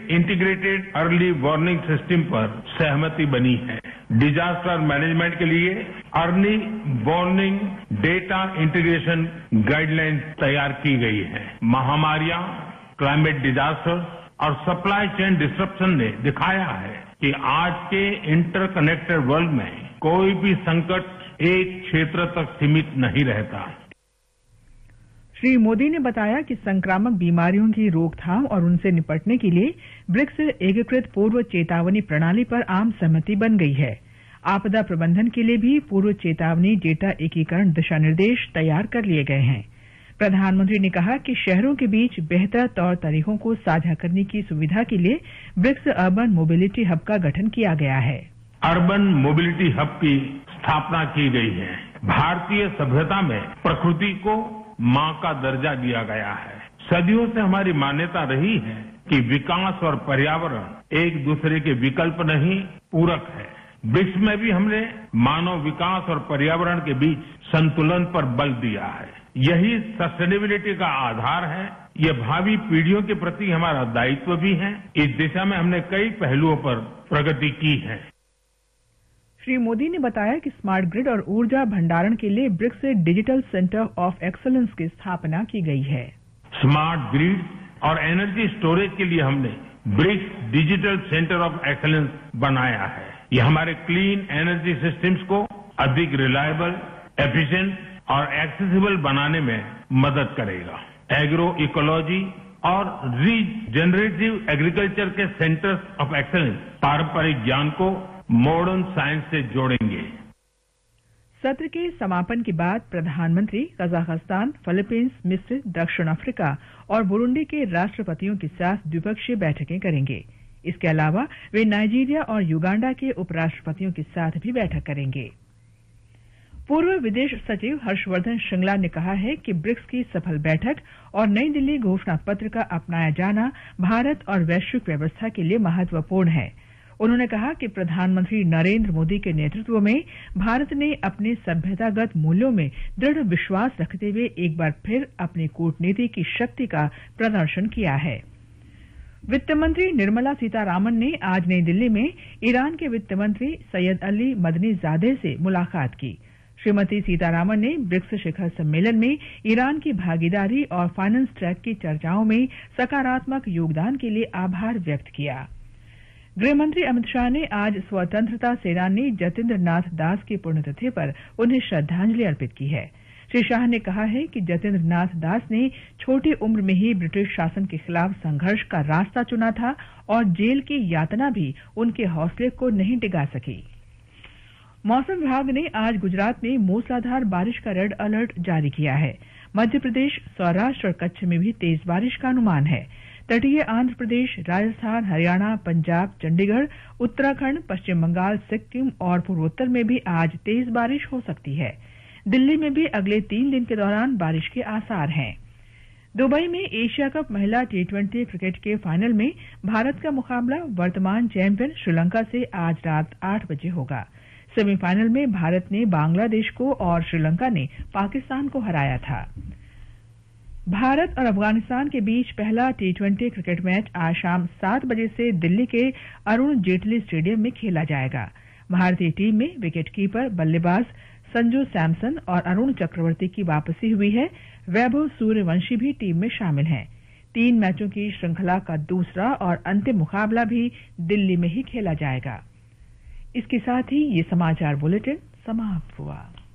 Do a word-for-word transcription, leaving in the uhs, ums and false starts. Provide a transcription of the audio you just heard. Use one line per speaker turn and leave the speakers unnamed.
Integrated early warning system पर सहमति बनी है। डिजास्टर मैनेजमेंट के लिए early warning data integration guidelines तैयार की गई है। महामारियां, क्लाइमेट डिजास्टर और सप्लाई चेन डिस्ट्रप्शन ने दिखाया है कि आज के इंटरकनेक्टेड वर्ल्ड में कोई भी संकट एक क्षेत्र तक सीमित नहीं रहता।
श्री मोदी ने बताया कि संक्रामक बीमारियों की रोकथाम और उनसे निपटने के लिए ब्रिक्स एकीकृत पूर्व चेतावनी प्रणाली पर आम सहमति बन गई है। आपदा प्रबंधन के लिए भी पूर्व चेतावनी डेटा एकीकरण दिशा निर्देश तैयार कर लिए गए हैं। प्रधानमंत्री ने कहा कि शहरों के बीच बेहतर तौर तरीकों को साझा करने की सुविधा के लिए ब्रिक्स अर्बन मोबिलिटी हब का गठन किया गया है।
अर्बन मोबिलिटी हब की स्थापना की गई है। भारतीय सभ्यता में प्रकृति को मां का दर्जा दिया गया है। सदियों से हमारी मान्यता रही है कि विकास और पर्यावरण एक दूसरे के विकल्प नहीं, पूरक है। ब्रिक्स में भी हमने मानव विकास और पर्यावरण के बीच संतुलन पर बल दिया है। यही सस्टेनेबिलिटी का आधार है। ये भावी पीढ़ियों के प्रति हमारा दायित्व भी है। इस दिशा में हमने कई पहलुओं पर प्रगति की है।
श्री मोदी ने बताया कि स्मार्ट ग्रिड और ऊर्जा भंडारण के लिए BRICS digital centre of excellence की स्थापना की गई है।
स्मार्ट ग्रिड और एनर्जी स्टोरेज के लिए हमने BRICS digital centre of excellence बनाया है। ये हमारे क्लीन एनर्जी सिस्टम्स को अधिक रिलायबल, एफिशिएंट और एक्सेसिबल बनाने में मदद करेगा। एग्रो इकोलॉजी और रीजेनरेटिव एग्रीकल्चर के सेंटर्स ऑफ एक्सीलेंस पारंपरिक ज्ञान को मॉडर्न साइंस से जोड़ेंगे।
सत्र के समापन के बाद प्रधानमंत्री कजाकिस्तान, फिलीपींस, मिस्र, दक्षिण अफ्रीका और बुरुंडी के राष्ट्रपतियों के साथ द्विपक्षीय बैठकें करेंगे। इसके अलावा वे नाइजीरिया और युगांडा के उपराष्ट्रपतियों के साथ भी बैठक करेंगे। पूर्व विदेश सचिव हर्षवर्धन श्रृंगला ने कहा है कि ब्रिक्स की सफल बैठक और नई दिल्ली घोषणा पत्र का अपनाया जाना भारत और वैश्विक व्यवस्था के लिए महत्वपूर्ण है। उन्होंने कहा कि प्रधानमंत्री नरेंद्र मोदी के नेतृत्व में भारत ने अपने सभ्यतागत मूल्यों में दृढ़ विश्वास रखते हुए एक बार फिर अपनी कूटनीति की शक्ति का प्रदर्शन किया है। वित्त मंत्री निर्मला सीतारामन ने आज नई दिल्ली में ईरान के वित्त मंत्री सैयद अली मदनीजादे से मुलाकात की। श्रीमती सीतारामन ने ब्रिक्स शिखर सम्मेलन में ईरान की भागीदारी और फाइनेंस ट्रैक की चर्चाओं में सकारात्मक योगदान के लिए आभार व्यक्त किया। गृहमंत्री अमित शाह ने आज स्वतंत्रता सेनानी जतेंद्र नाथ दास की पुण्यतिथि पर उन्हें श्रद्धांजलि अर्पित की है। श्री शाह ने कहा है कि जतेंद्र नाथ दास ने छोटी उम्र में ही ब्रिटिश शासन के खिलाफ संघर्ष का रास्ता चुना था और जेल की यातना भी उनके हौसले को नहीं डिगा सकी। मौसम विभाग ने आज गुजरात में मूसलाधार बारिश का रेड अलर्ट जारी किया है। मध्य प्रदेश, सौराष्ट्र और कच्छ में भी तेज बारिश का अनुमान है। तटीय आंध्र प्रदेश, राजस्थान, हरियाणा, पंजाब, चंडीगढ़, उत्तराखंड, पश्चिम बंगाल, सिक्किम और पूर्वोत्तर में भी आज तेज बारिश हो सकती है। दिल्ली में भी अगले तीन दिन के दौरान बारिश के आसार हैं। दुबई में एशिया कप महिला टी ट्वेंटी क्रिकेट के फाइनल में भारत का मुकाबला वर्तमान चैंपियन श्रीलंका से आज रात आठ बजे होगा। सेमीफाइनल में भारत ने बांग्लादेश को और श्रीलंका ने पाकिस्तान को हराया था। भारत और अफगानिस्तान के बीच पहला टी ट्वेंटी क्रिकेट मैच आज शाम सात बजे से दिल्ली के अरुण जेटली स्टेडियम में खेला जाएगा। भारतीय टीम में विकेट कीपर, बल्लेबाज संजू सैमसन और अरुण चक्रवर्ती की वापसी हुई है। वैभव सूर्यवंशी भी टीम में शामिल हैं। तीन मैचों की श्रृंखला का दूसरा और अंतिम मुकाबला भी दिल्ली में ही खेला जाएगा। इसके साथ ही ये समाचार बुलेटिन समाप्त हुआ।